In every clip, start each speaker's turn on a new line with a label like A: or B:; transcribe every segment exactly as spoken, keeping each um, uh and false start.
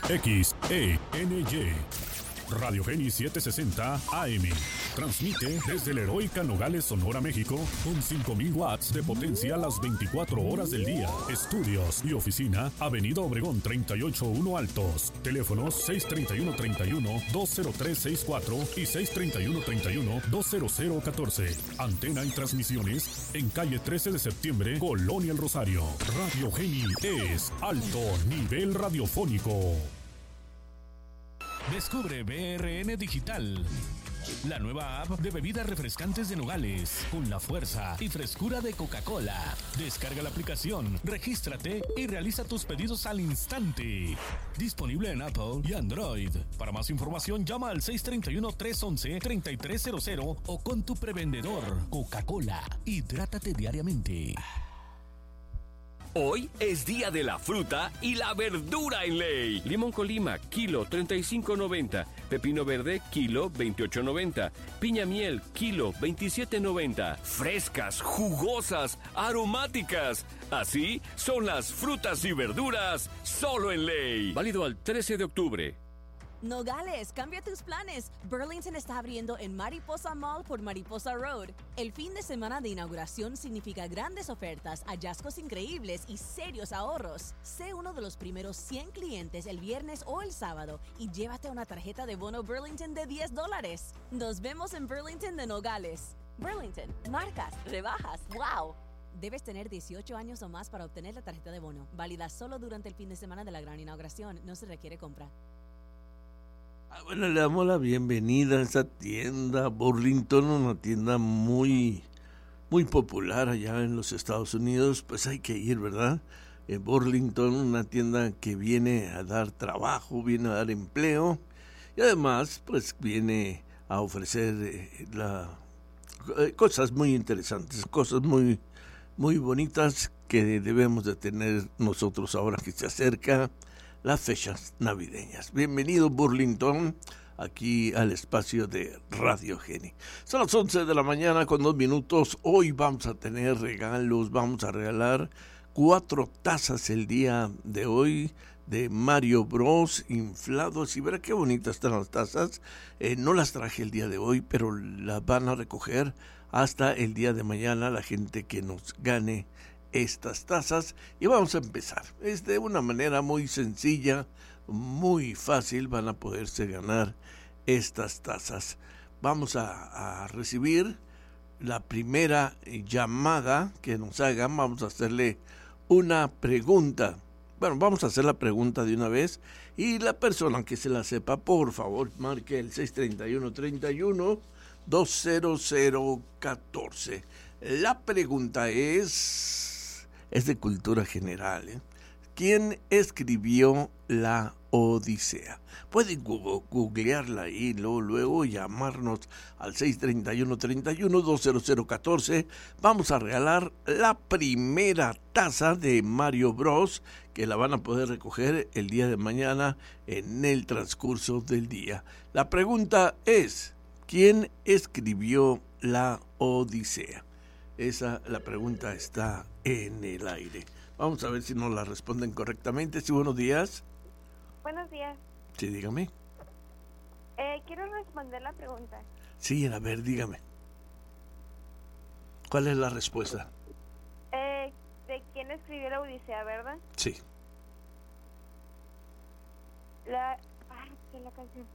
A: X E N Y. Radio Geni setecientos sesenta A M. Transmite desde la heroica Nogales, Sonora, México, con cinco mil watts de potencia las veinticuatro horas del día. Estudios y oficina, Avenida Obregón treinta y ocho uno Altos. Teléfonos seis treinta y uno treinta y uno, dos cero tres sesenta y cuatro y seis treinta y uno treinta y uno, dos cero cero catorce. Antena y transmisiones en calle trece de septiembre, Colonia El Rosario. Radio Geni es alto nivel radiofónico. Descubre B R N Digital, la nueva app de bebidas refrescantes de Nogales, con la fuerza y frescura de Coca-Cola. Descarga la aplicación, regístrate y realiza tus pedidos al instante. Disponible en Apple y Android. Para más información, llama al seis treinta y uno, trescientos once, treinta y tres cero cero o con tu prevendedor. Coca-Cola, hidrátate diariamente.
B: Hoy es día de la fruta y la verdura en Ley. Limón Colima, kilo treinta y cinco noventa. Pepino verde, kilo veintiocho noventa. Piña miel, kilo veintisiete noventa. Frescas, jugosas, aromáticas. Así son las frutas y verduras solo en Ley. Válido al trece de octubre.
C: Nogales, cambia tus planes. Burlington está abriendo en Mariposa Mall por Mariposa Road. El fin de semana de inauguración significa grandes ofertas, hallazgos increíbles y serios ahorros. Sé uno de los primeros cien clientes el viernes o el sábado y llévate una tarjeta de bono Burlington de diez dólares. Nos vemos en Burlington de Nogales. Burlington, marcas, rebajas, wow. Debes tener dieciocho años o más para obtener la tarjeta de bono. Válida solo durante el fin de semana de la gran inauguración. No se requiere compra.
D: Ah, bueno, le damos la bienvenida a esa tienda Burlington, una tienda muy, muy popular allá en los Estados Unidos. Pues hay que ir, ¿verdad? Eh, Burlington, una tienda que viene a dar trabajo, viene a dar empleo y además, pues viene a ofrecer eh, la, eh, cosas muy interesantes, cosas muy, muy bonitas que debemos de tener nosotros ahora que se acerca las fechas navideñas. Bienvenido Burlington, aquí al espacio de Radio Geni. Son las once de la mañana con dos minutos. Hoy vamos a tener regalos, vamos a regalar cuatro tazas el día de hoy de Mario Bros inflados. Y verá qué bonitas están las tazas. Eh, no las traje el día de hoy, pero las van a recoger hasta el día de mañana la gente que nos gane estas tazas. Y vamos a empezar. Es de una manera muy sencilla, muy fácil, van a poderse ganar estas tazas. Vamos a, a recibir la primera llamada que nos hagan. Vamos a hacerle una pregunta. Bueno, vamos a hacer la pregunta de una vez y la persona que se la sepa, por favor, marque el seis treinta y uno, treinta y uno, dos cero cero catorce. La pregunta es... es de cultura general, ¿eh? ¿Quién escribió la Odisea? Pueden googlearla ahí, luego, luego llamarnos al seis treinta y uno, treinta y uno, dos cero cero catorce. Vamos a regalar la primera taza de Mario Bros, que la van a poder recoger el día de mañana en el transcurso del día. La pregunta es, ¿quién escribió la Odisea? Esa, la pregunta está en el aire. Vamos a ver si nos la responden correctamente. Sí, buenos días.
E: Buenos días.
D: Sí, dígame.
E: Eh, quiero responder la pregunta.
D: Sí, a ver, dígame. ¿Cuál es la respuesta?
E: Eh, ¿de quién escribió la Odisea, verdad?
D: Sí.
E: La... Ah, ¿qué es la canción?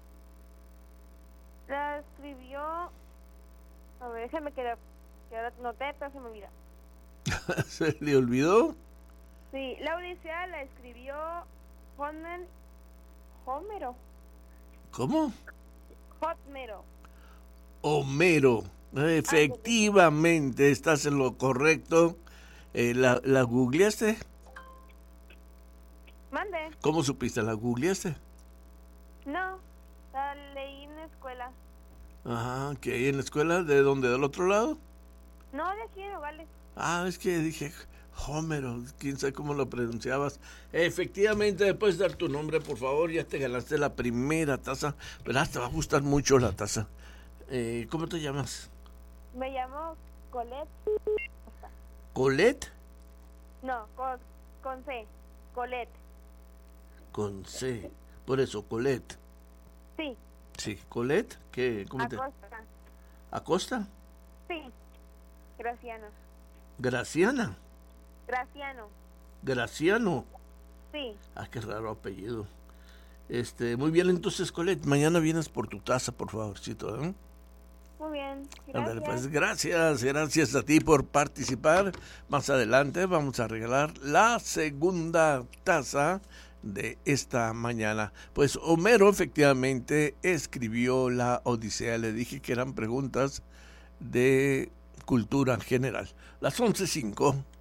E: La escribió... A ver, déjame que la... que la noté, pero se me olvida.
D: ¿Se le olvidó?
E: Sí, la Odisea la escribió Homer... Homero.
D: ¿Cómo?
E: Homero.
D: Homero. Efectivamente, estás en lo correcto. Eh, ¿la, ¿La googleaste?
E: Mande.
D: ¿Cómo supiste? ¿La googleaste?
E: No, la leí en la escuela.
D: Ajá, ¿que en la escuela? ¿De dónde? ¿Del otro lado?
E: No, de aquí en Nogales. Ah,
D: es que dije... Homero, quién sabe cómo lo pronunciabas. Efectivamente, puedes dar tu nombre, por favor. Ya te ganaste la primera taza. Verás, te va a gustar mucho la taza. Eh, ¿Cómo te llamas?
E: Me llamo Colette.
D: ¿Colette?
E: No, con, con C. Colette.
D: Con C. Por eso, Colette.
E: Sí.
D: Sí, Colette, ¿qué? ¿Cómo te...?
E: Acosta.
D: ¿Acosta?
E: Sí. Graciano.
D: Graciana.
E: Graciano.
D: Graciano.
E: Sí.
D: Ah, qué raro apellido. Este, muy bien, entonces, Colette, mañana vienes por tu taza, por favorcito, ¿eh?
E: Muy bien.
D: Ándale,
E: Gracias.
D: pues gracias, gracias a ti por participar. Más adelante vamos a regalar la segunda taza de esta mañana. Pues Homero efectivamente escribió la Odisea. Le dije que eran preguntas de cultura general. Las once cinco.